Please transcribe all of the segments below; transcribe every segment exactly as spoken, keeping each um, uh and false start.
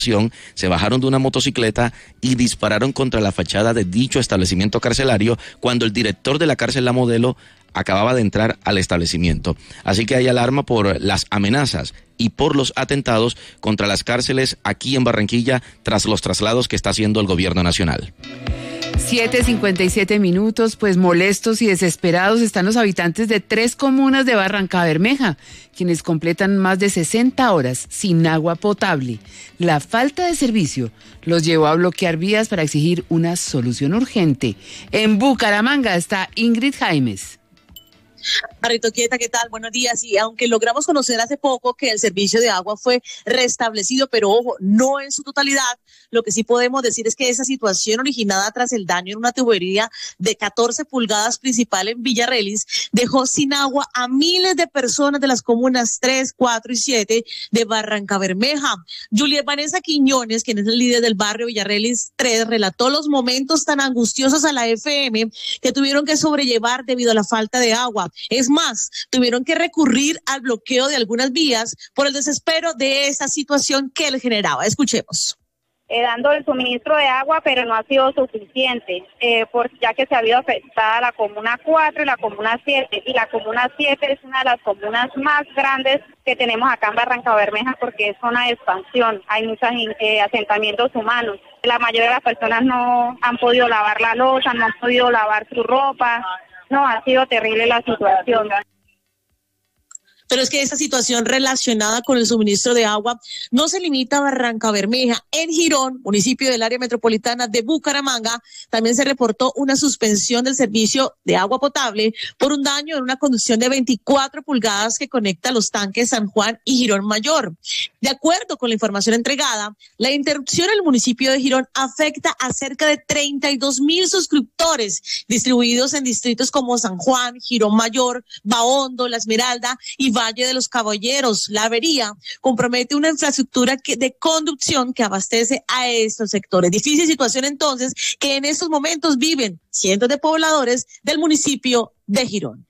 se bajaron de una motocicleta y dispararon contra la fachada de dicho establecimiento carcelario cuando el director de la cárcel La Modelo acababa de entrar al establecimiento. Así que hay alarma por las amenazas y por los atentados contra las cárceles aquí en Barranquilla tras los traslados que está haciendo el gobierno nacional. siete cincuenta y siete minutos, pues molestos y desesperados están los habitantes de tres comunas de Barrancabermeja, quienes completan más de sesenta horas sin agua potable. La falta de servicio los llevó a bloquear vías para exigir una solución urgente. En Bucaramanga está Ingrid Jaimes. Barrito Quieta, ¿qué tal? Buenos días. Y aunque logramos conocer hace poco que el servicio de agua fue restablecido, pero ojo, no en su totalidad, lo que sí podemos decir es que esa situación originada tras el daño en una tubería de catorce pulgadas principal en Villarrelis dejó sin agua a miles de personas de las comunas tres, cuatro y siete de Barrancabermeja. Juliet Vanessa Quiñones, quien es el líder del barrio Villarrelis tres, relató los momentos tan angustiosos a la F M que tuvieron que sobrellevar debido a la falta de agua. Es más, tuvieron que recurrir al bloqueo de algunas vías por el desespero de esa situación que les generaba. Escuchemos. Eh, dando el suministro de agua, pero no ha sido suficiente, eh, por, ya que se ha habido afectada la comuna cuatro y la comuna siete, y la comuna siete es una de las comunas más grandes que tenemos acá en Barrancabermeja porque es zona de expansión, hay muchos eh, asentamientos humanos. La mayoría de las personas no han podido lavar la loza, no han podido lavar su ropa. No, ha sido terrible la situación. Pero es que esta situación relacionada con el suministro de agua no se limita a Barrancabermeja. En Girón, municipio del área metropolitana de Bucaramanga, también se reportó una suspensión del servicio de agua potable por un daño en una conducción de veinticuatro pulgadas que conecta los tanques San Juan y Girón Mayor. De acuerdo con la información entregada, la interrupción en el municipio de Girón afecta a cerca de treinta y dos mil suscriptores distribuidos en distritos como San Juan, Girón Mayor, Bahondo, La Esmeralda y Valle de los Caballeros. La avería compromete una infraestructura que, de conducción que abastece a estos sectores. Difícil situación entonces que en estos momentos viven cientos de pobladores del municipio de Girón.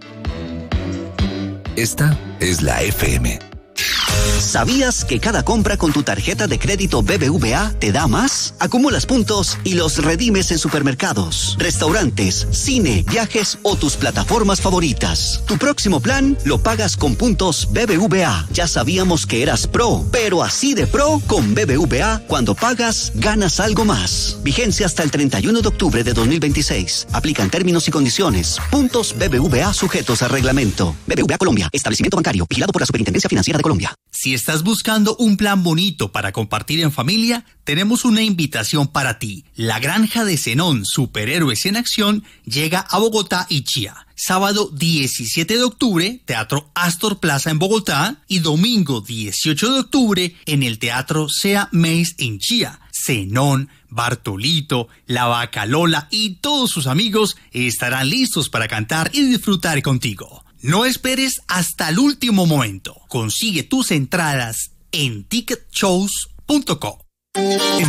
Esta es la F M. ¿Sabías que cada compra con tu tarjeta de crédito B B V A te da más? Acumulas puntos y los redimes en supermercados, restaurantes, cine, viajes o tus plataformas favoritas. Tu próximo plan lo pagas con puntos B B V A. Ya sabíamos que eras pro, pero así de pro con B B V A, cuando pagas, ganas algo más. Vigencia hasta el treinta y uno de octubre de dos mil veintiséis. Aplican términos y condiciones. Puntos B B V A sujetos a reglamento. B B V A Colombia, establecimiento bancario, vigilado por la Superintendencia Financiera de Colombia. Si estás buscando un plan bonito para compartir en familia, tenemos una invitación para ti. La Granja de Zenón, superhéroes en acción, llega a Bogotá y Chía. Sábado diecisiete de octubre, Teatro Astor Plaza en Bogotá, y domingo dieciocho de octubre en el Teatro Sea Mace en Chía. Zenón, Bartolito, La Vaca Lola y todos sus amigos estarán listos para cantar y disfrutar contigo. No esperes hasta el último momento. Consigue tus entradas en ticket shows punto com.